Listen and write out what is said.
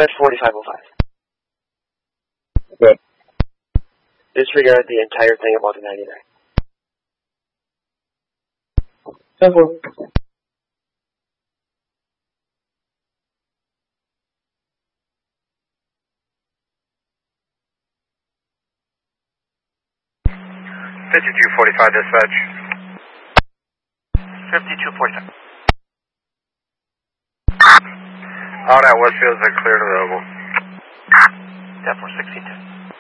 Dispatch 4505. Okay. Disregard the entire thing about the 99. 10-4. $5245 dispatch. 5245. Out at Westfield is cleared available. Depth 1610.